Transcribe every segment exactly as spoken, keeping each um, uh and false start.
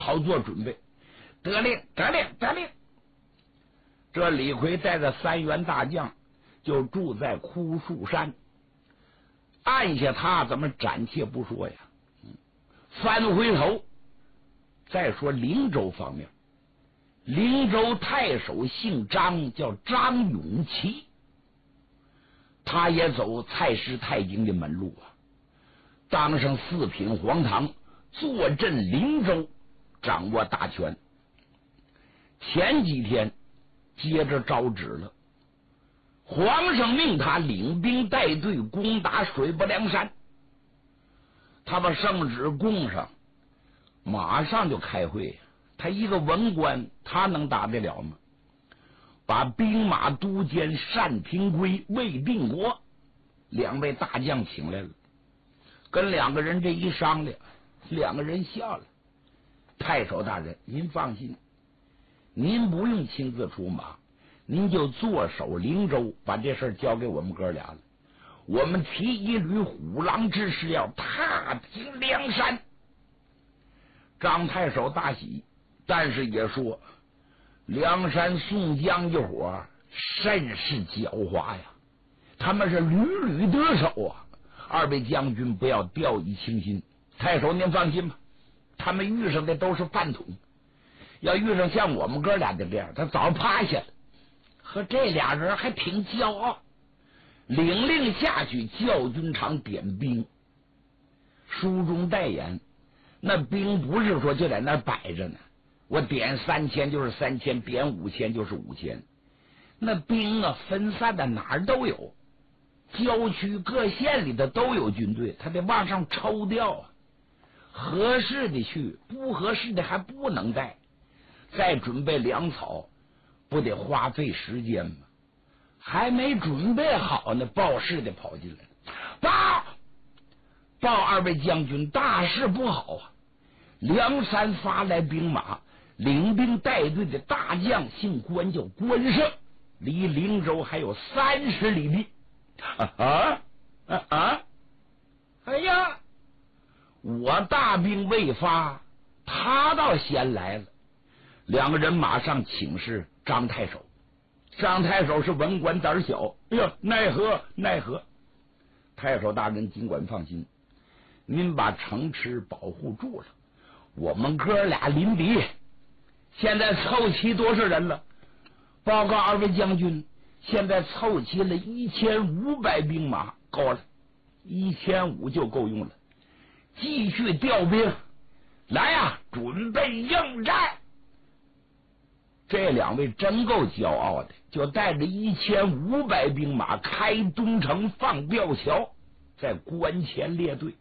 好做准备。得令，得令，得令。这李逵带着三员大将就住在枯树山。按下他怎么暂且不说呀，翻回头再说灵州方面。灵州太守姓张，叫张永琪，他也走蔡氏太经的门路啊，当上四品黄堂，坐镇灵州，掌握大权。前几天接着招旨了，皇上命他领兵带队攻打水泊梁山。他把圣旨供上，马上就开会。他一个文官，他能打得了吗？把兵马都监单廷圭、魏定国两位大将请来了，跟两个人这一商量，两个人笑了。太守大人，您放心，您不用亲自出马，您就坐守灵州，把这事交给我们哥俩了。我们提一缕虎狼之师，要踏平梁山。张太守大喜，但是也说梁山宋江一伙甚是狡猾呀，他们是屡屡得手啊！二位将军不要掉以轻心。太守您放心吧，他们遇上的都是饭桶，要遇上像我们哥俩的这样，他早趴下了。和这俩人还挺骄傲。领令下去，教军场点兵。书中代言，那兵不是说就在那摆着呢，我点三千就是三千，点五千就是五千。那兵啊，分散的哪儿都有，郊区各县里的都有军队，他得往上抽调啊。合适的去，不合适的还不能带。再准备粮草，不得花费时间吗？还没准备好呢，报事的跑进来了，报报二位将军，大事不好啊！梁山发来兵马，领兵带队的大将姓关，叫关胜，离灵州还有三十里地。啊啊啊！哎呀，我大兵未发，他倒先来了。两个人马上请示张太守。张太守是文官，胆小，哎呀，奈何奈何！太守大人尽管放心，您把城池保护住了，我们哥俩临敌。现在凑齐多少人了？报告二位将军，现在凑齐了一千五百兵马，够了，一千五就够用了。继续调兵，来呀、啊，准备应战。这两位真够骄傲的，就带着一千五百兵马开东城放吊桥，在关前列队。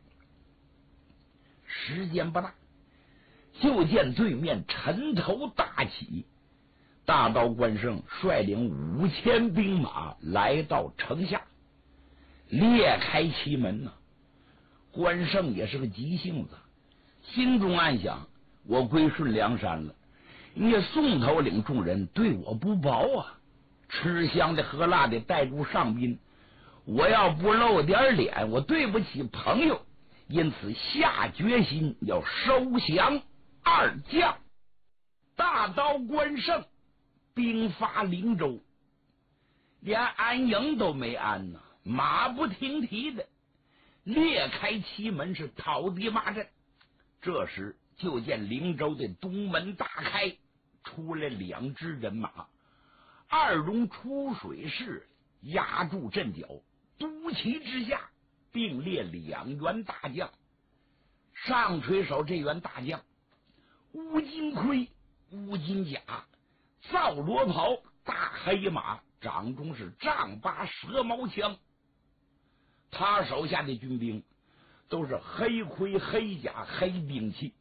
时间不大，就见对面尘头大起，大刀关胜率领五千兵马来到城下，裂开旗门呢、啊。关胜也是个急性子，心中暗想：我归顺梁山了，你宋头领众人对我不薄啊，吃香的喝辣的带住上宾，我要不露点脸，我对不起朋友，因此下决心要收降二将。大刀关胜兵发灵州，连安营都没安呢，马不停蹄的裂开旗门，是讨敌骂阵。这时就见灵州的东门大开，出来两支人马，二龙出水式压住阵脚，都旗之下并列两员大将。上垂手这员大将乌金盔、乌金甲、皂罗袍、大黑马，掌中是丈八蛇矛枪。他手下的军兵都是黑盔、黑甲、黑兵器，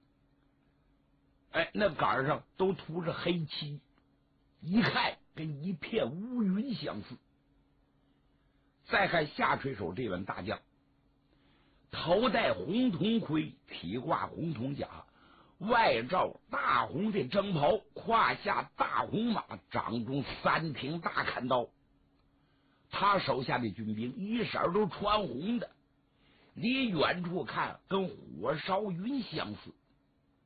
哎，那杆上都涂着黑漆，一看跟一片乌云相似。再看下垂手这员大将，头戴红铜盔，体挂红铜甲，外罩大红的征袍，胯下大红马，掌中三挺大砍刀。他手下的军兵一色都穿红的，离远处看跟火烧云相似。